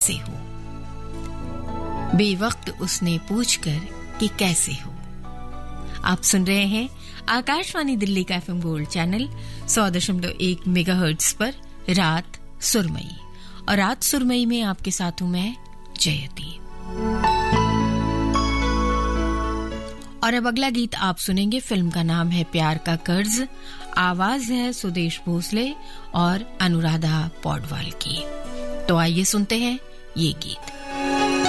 कैसे हो, बेवक्त उसने पूछकर कि कैसे हो। आप सुन रहे हैं आकाशवाणी दिल्ली का एफएम गोल्ड चैनल 100.1 मेगाहर्ट्ज पर रात सुरमई, और रात सुरमई में आपके साथ हूं मैं जयती। और अब अगला गीत आप सुनेंगे, फिल्म का नाम है प्यार का कर्ज, आवाज है सुदेश भोसले और अनुराधा पौडवाल की। तो आइए सुनते हैं ये गीत।